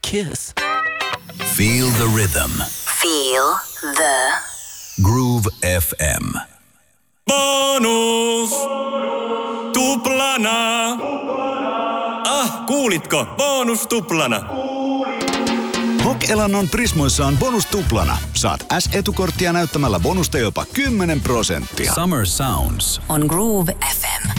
kiss. Feel the rhythm. Feel the Groove FM. Bonus! Tuplana! Kuulitko? Bonus tuplana! Hok-elannon Prismoissa on bonus tuplana. Saat S-etukorttia näyttämällä bonusta jopa 10%. Summer Sounds on Groove FM.